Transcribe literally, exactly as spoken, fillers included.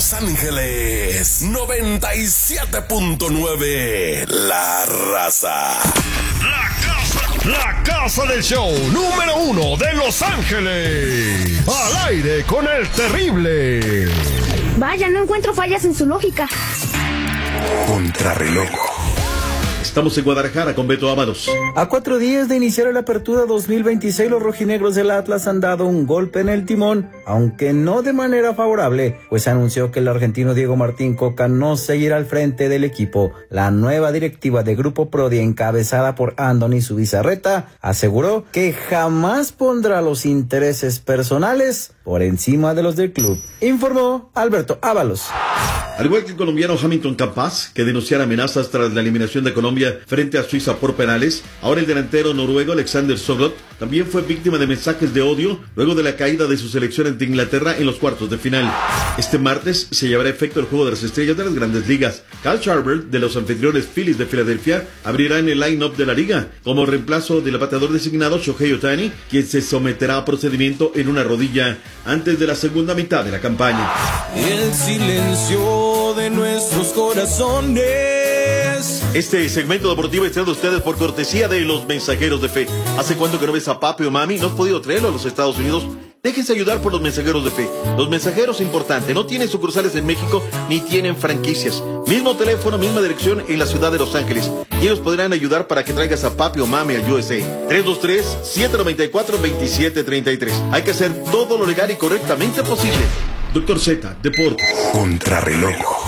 Los Ángeles noventa y siete punto nueve. La Raza. La casa, la casa del show número uno de Los Ángeles. Al aire con el terrible. Vaya, no encuentro fallas en su lógica. Contrarreloj. Estamos en Guadalajara con Beto Ábalos. A cuatro días de iniciar la apertura dos mil veintiséis, los rojinegros del Atlas han dado un golpe en el timón, aunque no de manera favorable, pues anunció que el argentino Diego Martín Coca no seguirá al frente del equipo. La nueva directiva de Grupo Prodi, encabezada por Andoni Zubizarreta, aseguró que jamás pondrá los intereses personales por encima de los del club. Informó Alberto Ábalos. Al igual que el colombiano Hamilton Campas, que denunciara amenazas tras la eliminación de Colombia frente a Suiza por penales, ahora el delantero noruego Alexander Sørloth también fue víctima de mensajes de odio luego de la caída de su selección ante Inglaterra en los cuartos de final. Este martes se llevará a efecto el juego de las estrellas de las grandes ligas. Kyle Schwarber, de los anfitriones Phillies de Filadelfia, abrirá en el line-up de la liga, como reemplazo del bateador designado Shohei Ohtani, quien se someterá a procedimiento en una rodilla antes de la segunda mitad de la campaña. El silencio de nuestros corazones. Este segmento deportivo es traído a ustedes por cortesía de los Mensajeros de Fe. ¿Hace cuánto que no ves a papi o mami? ¿No has podido traerlo a los Estados Unidos? Déjense ayudar por los Mensajeros de Fe. Los Mensajeros, importante, no tienen sucursales en México ni tienen franquicias. Mismo teléfono, misma dirección en la ciudad de Los Ángeles. Y ellos podrán ayudar para que traigas a papi o mami al U S A. tres dos tres, siete nueve cuatro, dos siete tres tres. Hay que hacer todo lo legal y correctamente posible. Doctor Z, Deportes. Contrarreloj.